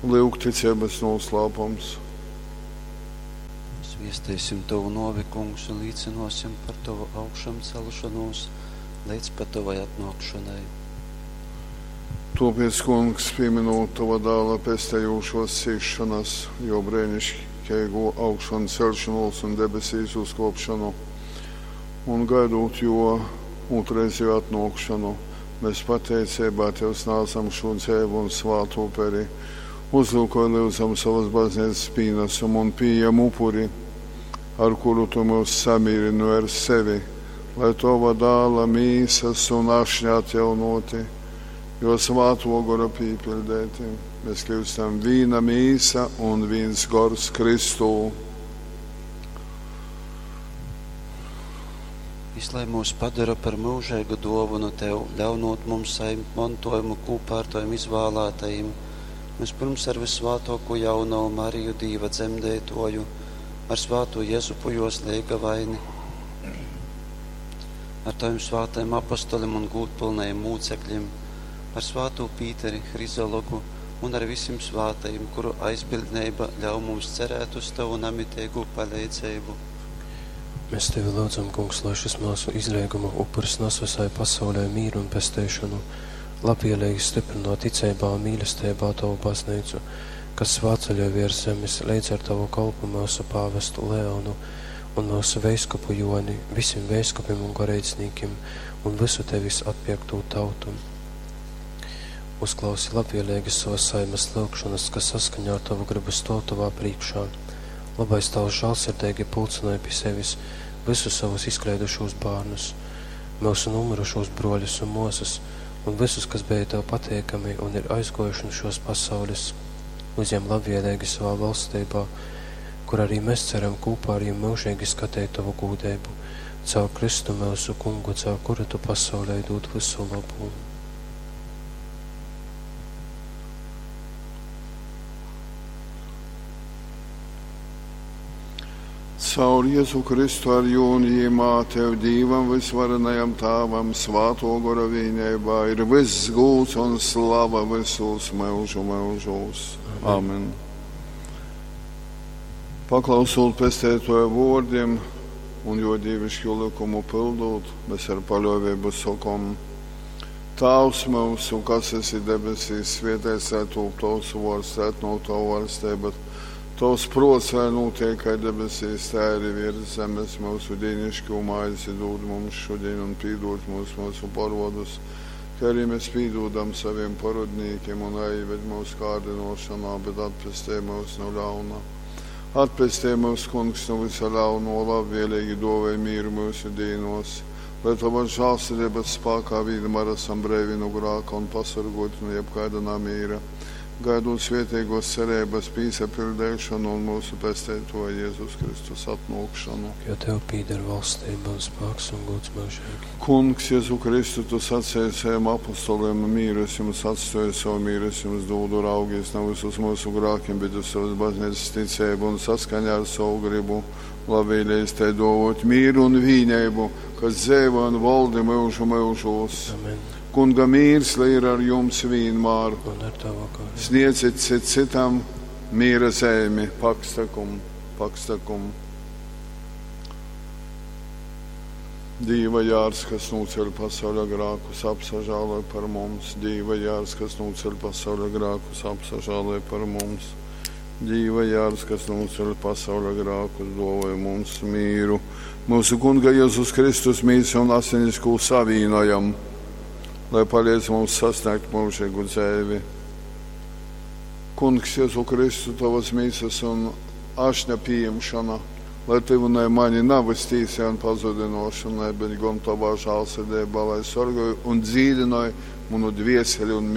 Lūk, ticības noslēpums. Mēs viestēsim Tavu novi, Kungs, un līdzinosim par Tavu augšām celšanos līdz pat Tavai atnākšanai. Tāpēc, Kungs, pieminot Tava dēla pestējošos cīšanas, jo brēnišķīgo augšanu celšanos un debesīs uzkopšanu, un gaidot jo otrreizējo atnākšanu, mēs pateicībā Tev snācam šo dzēvu un svāto peri, uzlūkoj lūdzam savas baznīcas pīnesumu un pieejam upuri, ar kuru Tu mūs samīrini ar sevi, lai Tava dēla mīsas un ašņā atjaunoti, jo svāto gora pīpildēti. Mēs kļūstam vīna mīsa un vīns gors Kristū. Lai mūs padara par mūžēgu dāvanu Tev, ļaunot mums saņemt mantojumu kopā ar Taviem izvēlētajiem. Mēs pirms ar visvātoko jauno Mariju Dīva dzemdētoju, ar svāto Jezupu jos liega vaini, ar Taviem svātajiem apostolim un gūtpilnajiem mūcekļiem, ar svāto Pīteri, Hrizologu un ar visiem svātajiem, kuru aizbildnība ļauj mums cerēt uz Tavu namitīgu palīdzību. Mēs Tevi lūdzam, Kungs, lai šis mūsu izlieguma upuris nes visai pasaulē mīru un pestēšanu, labvēlīgi stiprinot ticībā un mīlestībā Tavu baznīcu, kas svāceļo virs zemes līdz ar Tavu kalpu mūsu pāvestu Leonu un mūsu veiskupu Joni, visiem veiskupiem un garīdzniekiem un visu Tevis atpiektu tautu. Uzklausi labvēlīgi savas saimes lūgšanas, kas saskaņā ar Tavu gribu stāv Tavā priekšā. Labais Tavs žēlsirdīgi pulcināja pie sevis visus savus izklaidušos bērnus, mūsu numurušos broļus un mūsus, un visus, kas bija Tev patīkami un ir aizgojuši no šos pasaules, uzņem labvēlīgi savā valstībā, kur arī mēs ceram kopā ar jums mūžīgi skatīt Tavu gūdību, caur Kristu mūsu Kungu, caur kuru Tu pasaulē dod visu labu. Caur Jēzu Kristu ar jūnījumā Tev Dīvam visvarenajam Tāvam svāto gora vienībā ir viss gūts un slava visos mūžu mūžos. Amen. Paklausot pestētoja vārdiem un jo dievišķo likumu pildot, mēs ar paļāvību sakām: Tēvs mūsu, kas esi debesīs, svētīts lai top Tavs vārds, atnāk Tava valstība. Tavs prots, lai notiek kā debesīs, tā arī virs zemes, mūsu dienišķo maizi dod mums šodien un pīdod mūsu parodus, kā arī mēs pīdodam saviem parodniekiem un aizved mūsu kārdinošanā, bet atpestē mūs no ļauna. Atpestē mūs, Kungs, no visa ļauno, labvēlīgi dāvāj mieru mūsu dienos, lai Tava žēlsirdības spēkā vienam esam brīvi no grēka un pasargoti no jebkāda namīra. Gaidot svētīgos cerības piesapildēšanu un mūsu pestētoja Jēzus Kristus atnākšanu. Jo Tev pīdar valstība un spēks un gods mūžīgi. Kungs, Jēzu Kristu, Tu sacēji saviem apostoliem: mīru es jums atstāju, savu mīru es jums dodu, raugies nav visus mūsu grēkiem, bet uz savas baznīcas ticību un saskaņā ar savu gribu labvēlēs tai dāvāt mīru un vienību, kas dzīvo un valda mūžu mūžos. Amen. Kunga mīrs, lai ir ar jums vienmēr. Sniedziet citam mīra zemi, pakstakumu. Dīva jārs, kas nūceļ pasaules grēkus, apsažāloj par mums. Dīva jārs, kas nūceļ pasaules grēkus, apsažāloj par mums. Dīva jārs, kas nūceļ pasaules grēkus, dāvāj mums mīru. Mūsu Kunga Jēzus Kristus mīsa un asiniskū savīnojam, lai palīdz mums sasniegt mūžīgu dzīvi. Kungs, Jēzu Kristu, Tavas mīsas un ašņa pieņemšana, lai Tevunai mani nav stīsē un pazudinošanai, bet gan Tavā žēlsirdībā, lai sorgoju un dzīdinoju manu dvieseli un